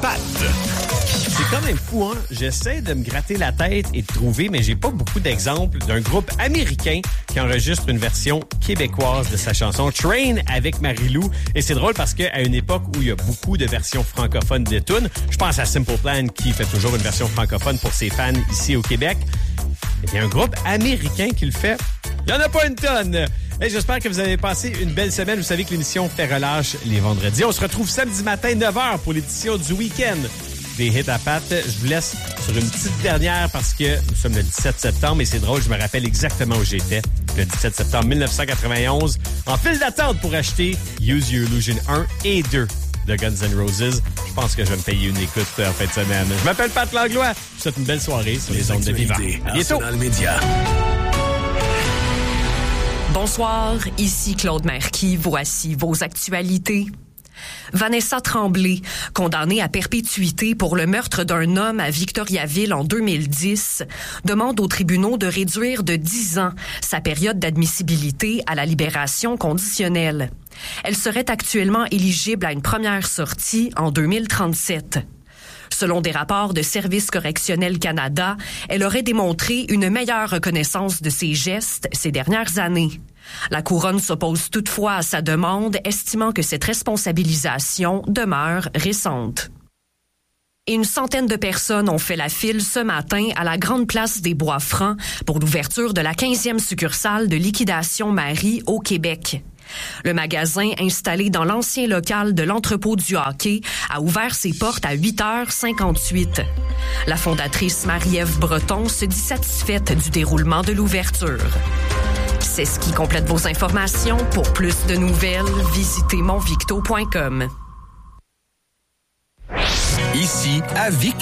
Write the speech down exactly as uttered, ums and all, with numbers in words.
Pat. C'est quand même fou, hein? J'essaie de me gratter la tête et de trouver, mais j'ai pas beaucoup d'exemples d'un groupe américain qui enregistre une version québécoise de sa chanson Train avec Marie-Lou. Et c'est drôle parce qu'à une époque où il y a beaucoup de versions francophones de tunes, je pense à Simple Plan qui fait toujours une version francophone pour ses fans ici au Québec. Il y a un groupe américain qui le fait. Il n'y en a pas une tonne! Hey, j'espère que vous avez passé une belle semaine. Vous savez que l'émission fait relâche les vendredis. On se retrouve samedi matin, neuf heures, pour l'édition du week-end des Hits à Pat. Je vous laisse sur une petite dernière parce que nous sommes le dix-sept septembre et c'est drôle, je me rappelle exactement où j'étais le dix-sept septembre dix-neuf cent quatre-vingt-onze en file d'attente pour acheter Use Your Illusion un et deux de Guns N' Roses. Je pense que je vais me payer une écoute en fin de semaine. Je m'appelle Pat Langlois. Je vous souhaite une belle soirée sur les ondes de Vivant. À bientôt. Bonsoir, ici Claude Marquis. Voici vos actualités. Vanessa Tremblay, condamnée à perpétuité pour le meurtre d'un homme à Victoriaville en deux mille dix, demande aux tribunaux de réduire de dix ans sa période d'admissibilité à la libération conditionnelle. Elle serait actuellement éligible à une première sortie en deux mille trente-sept. Selon des rapports de Service correctionnel Canada, elle aurait démontré une meilleure reconnaissance de ses gestes ces dernières années. La Couronne s'oppose toutefois à sa demande, estimant que cette responsabilisation demeure récente. Une centaine de personnes ont fait la file ce matin à la Grande Place des Bois-Francs pour l'ouverture de la quinzième succursale de Liquidation Marie au Québec. Le magasin, installé dans l'ancien local de l'entrepôt du hockey, a ouvert ses portes à huit heures cinquante-huit. La fondatrice Marie-Ève Breton se dit satisfaite du déroulement de l'ouverture. C'est ce qui complète vos informations. Pour plus de nouvelles, visitez monvicto point com. Ici, à Vic.